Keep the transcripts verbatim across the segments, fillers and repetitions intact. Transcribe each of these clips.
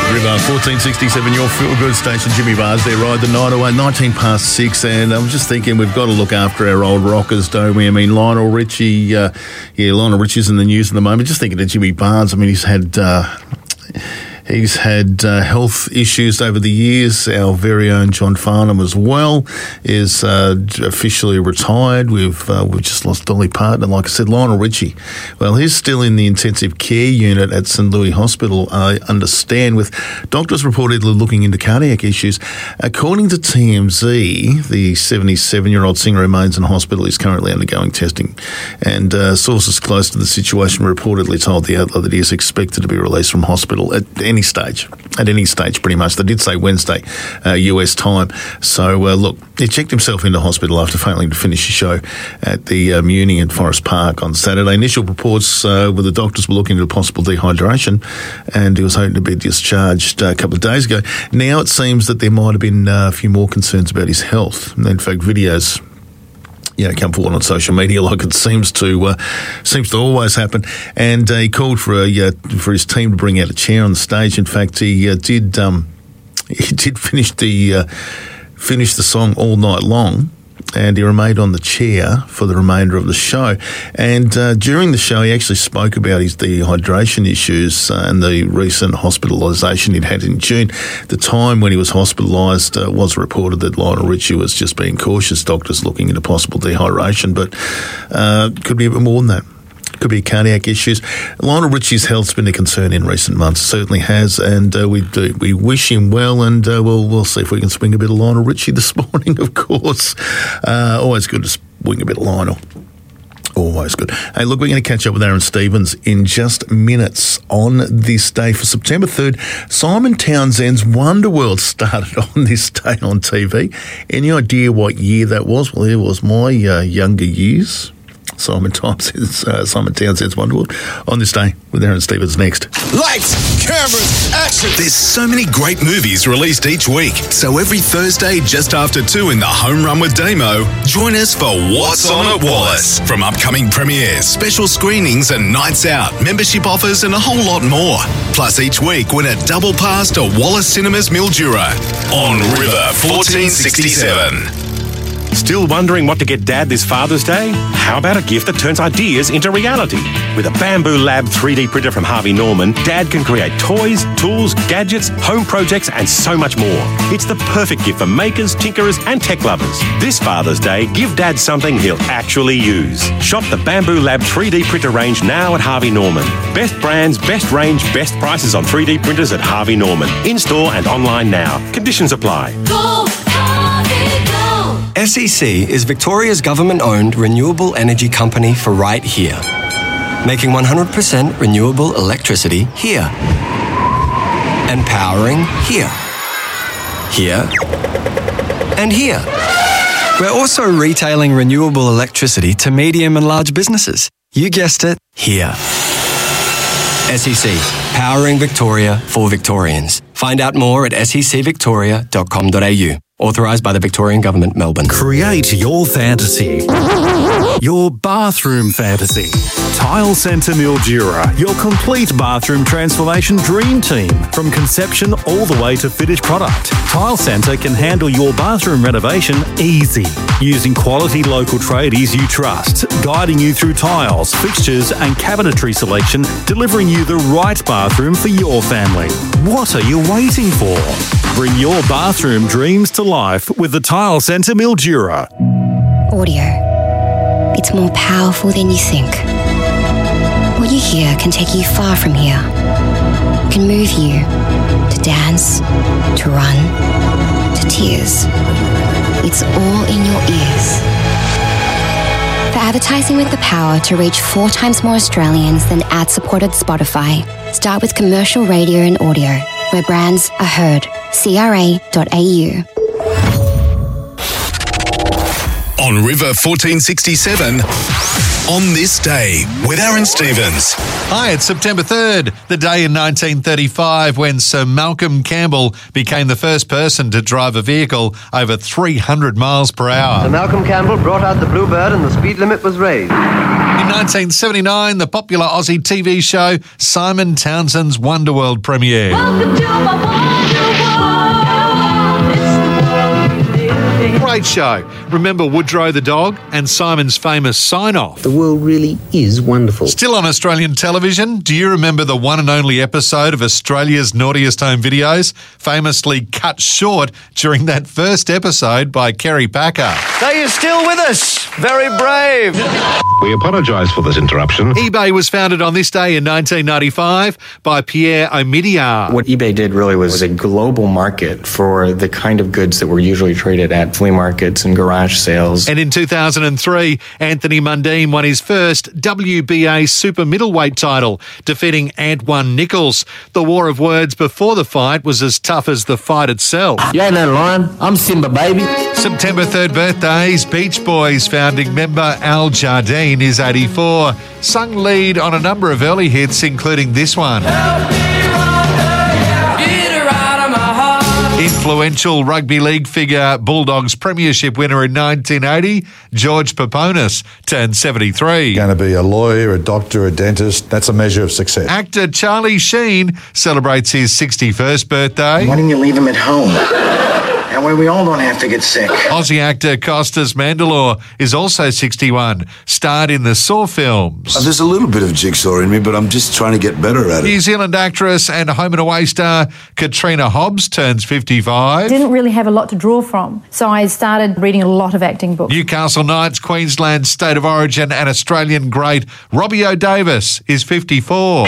River, fourteen sixty-seven, your feel-good station. Jimmy Barrs there, ride the night away, nineteen past six, and I'm just thinking we've got to look after our old rockers, don't we? I mean, Lionel Richie, uh, yeah, Lionel Richie's in the news at the moment. Just thinking of Jimmy Barrs. I mean, he's had... Uh, He's had uh, health issues over the years. Our very own John Farnham as well is uh, officially retired. We've uh, we've just lost Dolly Parton. And like I said, Lionel Richie, well, he's still in the intensive care unit at St Louis Hospital, I understand, with doctors reportedly looking into cardiac issues. According to T M Z, the seventy-seven-year-old singer remains in hospital. He's currently undergoing testing. And uh, sources close to the situation reportedly told the outlet that he is expected to be released from hospital at any stage, at any stage pretty much. They did say Wednesday, uh, U S time. So, uh, look, he checked himself into hospital after failing to finish a show at the uh, Muni in Forest Park on Saturday. Initial reports uh, where the doctors were looking into possible dehydration, and he was hoping to be discharged uh, a couple of days ago. Now it seems that there might have been uh, a few more concerns about his health. In fact, videos you know, come forward on social media like it seems to uh, seems to always happen. And uh, he called for a, uh, for his team to bring out a chair on the stage. In fact, he uh, did um, he did finish the uh, finish the song all night long, and he remained on the chair for the remainder of the show. And uh, during the show, he actually spoke about his dehydration issues uh, and the recent hospitalisation he'd had in June. The time when he was hospitalised uh, was reported that Lionel Richie was just being cautious, doctors looking into possible dehydration, but uh, could be a bit more than that. Could be cardiac issues. Lionel Richie's health's been a concern in recent months, certainly has, and uh, we do, we wish him well, and uh, we'll we'll see if we can swing a bit of Lionel Richie this morning. Of course, uh, always good to swing a bit of Lionel. Always good. Hey, look, we're going to catch up with Aaron Stevens in just minutes on this day. For September third, Simon Townsend's Wonderworld started on this day on T V. Any idea what year that was? Well, it was my uh, younger years. Simon Townsend's, uh, Simon Townsend's Wonderworld on this day with Aaron Stevens next. Lights, cameras, action! There's so many great movies released each week. So every Thursday, just after two in the Home Run with Damo, join us for What's On at Wallace. From upcoming premieres, special screenings and nights out, membership offers and a whole lot more. Plus each week, win a double pass to Wallace Cinemas Mildura on River fourteen sixty-seven. Still wondering what to get Dad this Father's Day? How about a gift that turns ideas into reality? With a Bamboo Lab three D printer from Harvey Norman, Dad can create toys, tools, gadgets, home projects, and so much more. It's the perfect gift for makers, tinkerers, and tech lovers. This Father's Day, give Dad something he'll actually use. Shop the Bamboo Lab three D printer range now at Harvey Norman. Best brands, best range, best prices on three D printers at Harvey Norman. In-store and online now. Conditions apply. Go, Harvey, go! S E C is Victoria's government-owned renewable energy company for right here. Making one hundred percent renewable electricity here. And powering here. Here. And here. We're also retailing renewable electricity to medium and large businesses. You guessed it, here. S E C, powering Victoria for Victorians. Find out more at s e c victoria dot com dot a u. Authorised by the Victorian Government, Melbourne. Create your fantasy. Your bathroom fantasy. Tile Centre Mildura, your complete bathroom transformation dream team. From conception all the way to finished product. Tile Centre can handle your bathroom renovation easy. Using quality local tradies you trust. Guiding you through tiles, fixtures and cabinetry selection. Delivering you the right bathroom for your family. What are you waiting for? Bring your bathroom dreams to life with the Tile Centre Mildura. Audio. It's more powerful than you think. What you hear can take you far from here. It can move you to dance, to run, to tears. It's all in your ears. For advertising with the power to reach four times more Australians than ad-supported Spotify, start with commercial radio and audio, where brands are heard. c r a dot a u. On River fourteen sixty-seven, on this day with Aaron Stevens. Hi, it's September third, the day in nineteen thirty-five when Sir Malcolm Campbell became the first person to drive a vehicle over three hundred miles per hour. Sir Malcolm Campbell brought out the Bluebird and the speed limit was raised. In nineteen seventy-nine, the popular Aussie T V show Simon Townsend's Wonderworld premiere. Welcome to my wonder world. It's the world we live in. Great show. Remember Woodrow the dog and Simon's famous sign-off. The world really is wonderful. Still on Australian television, do you remember the one and only episode of Australia's Naughtiest Home Videos, famously cut short during that first episode by Kerry Packer? So you're still with us. Very brave. We apologise for this interruption. eBay was founded on this day in nineteen ninety-five by Pierre Omidyar. What eBay did really was a global market for the kind of goods that were usually traded at flea markets and garage sales. And in two thousand three, Anthony Mundine won his first W B A super middleweight title, defeating Antwan Nichols. The war of words before the fight was as tough as the fight itself. You ain't no lion. I'm Simba, baby. September third birthdays, Beach Boys founding member Al Jardine is eighty-four. Sung lead on a number of early hits, including this one. Influential rugby league figure, Bulldogs premiership winner in nineteen eighty, George Peponis, turned seventy-three. Going to be a lawyer, a doctor, a dentist. That's a measure of success. Actor Charlie Sheen celebrates his sixty-first birthday. Why don't you leave him at home? That way we all don't have to get sick. Aussie actor Costas Mandylor is also sixty-one, starred in the Saw films. Uh, there's a little bit of Jigsaw in me, but I'm just trying to get better at it. New Zealand actress and Home and Away star Katrina Hobbs turns fifty-five. Didn't really have a lot to draw from, so I started reading a lot of acting books. Newcastle Knights, Queensland State of Origin and Australian great Robbie O'Davis is fifty-four.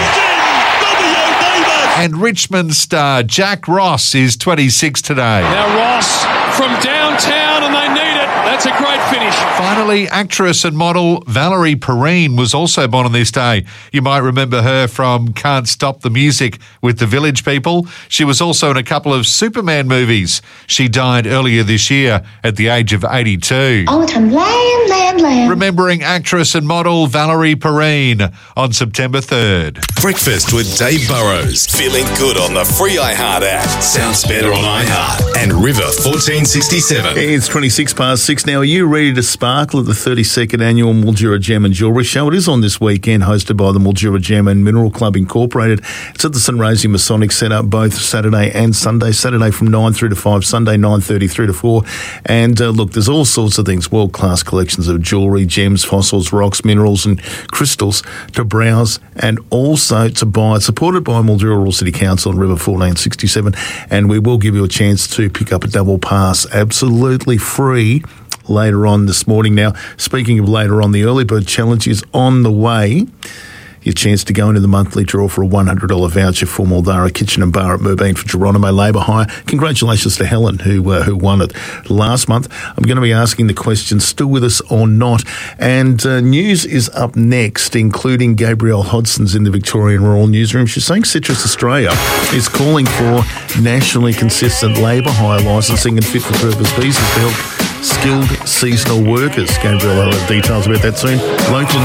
And Richmond star Jack Ross is twenty-six today. Now Ross from downtown and they need it. That's a great finish. Finally, actress and model Valerie Perrine was also born on this day. You might remember her from Can't Stop the Music with the Village People. She was also in a couple of Superman movies. She died earlier this year at the age of eighty-two. All the time, land, land, land. Remembering actress and model Valerie Perrine on September third. Breakfast with Dave Burrows. Feeling good on the free iHeart app. Sounds better on iHeart. And River fourteen sixty-seven. It's twenty-six past six now. Are you ready to sparkle at the thirty-second annual Mildura Gem and Jewellery Show? It is on this weekend, hosted by the Mildura Gem and Mineral Club Incorporated. It's at the St Rosie Masonic Centre, both Saturday and Sunday. Saturday from nine through to five, Sunday nine thirty through to four. And uh, look, there's all sorts of things, world-class collections of jewellery, gems, fossils, rocks, minerals and crystals to browse and also to buy. It's supported by Mildura Rural City Council and River fourteen sixty-seven, and we will give you a chance to pick up a double pass absolutely free later on this morning. Now, speaking of later on, the Early Bird Challenge is on the way. Your chance to go into the monthly draw for a one hundred dollars voucher for Muldara Kitchen and Bar at Moorbeen for Geronimo Labour Hire. Congratulations to Helen, who uh, who won it last month. I'm going to be asking the question, still with us or not? And uh, news is up next, including Gabrielle Hodson's in the Victorian Rural Newsroom. She's saying Citrus Australia is calling for nationally consistent labour hire licensing and fit-for-purpose visas to help skilled seasonal workers. Gabrielle will have details about that soon. Local